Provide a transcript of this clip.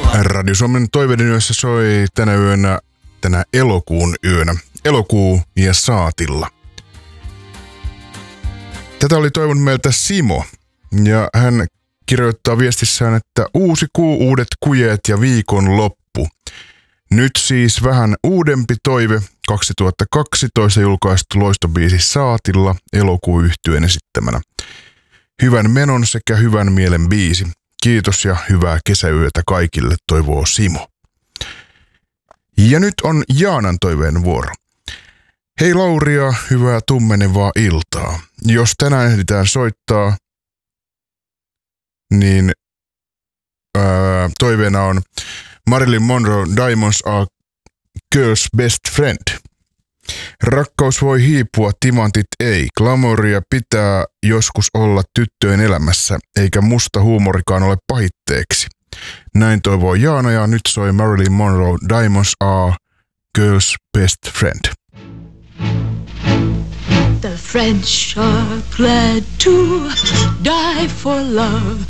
Radio Suomen toiveiden yössä soi tänä elokuun yönä. Elokuu ja saatilla. Tätä oli toivonut meiltä Simo, ja hän kirjoittaa viestissään, että uusi kuu, uudet kujeet ja viikon loppu. Nyt siis vähän uudempi toive, 2012 julkaistu loistobiisi Saatilla elokuuyhtyeen esittämänä. Hyvän menon sekä hyvän mielen biisi. Kiitos ja hyvää kesäyötä kaikille, toivoo Simo. Ja nyt on Jaanan toiveen vuoro. Hei Lauria, hyvää tummenevaa iltaa. Jos tänään ehditään soittaa, niin toiveena on Marilyn Monroe, Diamonds Are Girl's Best Friend. Rakkaus voi hiipua, timantit ei. Glamouria pitää joskus olla tyttöjen elämässä, eikä musta huumorikaan ole pahitteeksi. Näin toivoo Jaana, ja nyt soi Marilyn Monroe, Diamonds Are Girl's Best Friend. The French are glad to die for love.